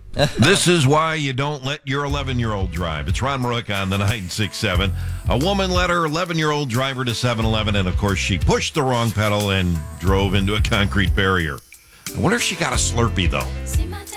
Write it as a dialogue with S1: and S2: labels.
S1: This is why you don't let your 11-year-old drive. It's Ron Marook on the 967. A woman led her 11-year-old driver to 7-Eleven, and of course, she pushed the wrong pedal and drove into a concrete barrier. I wonder if she got a Slurpee, though.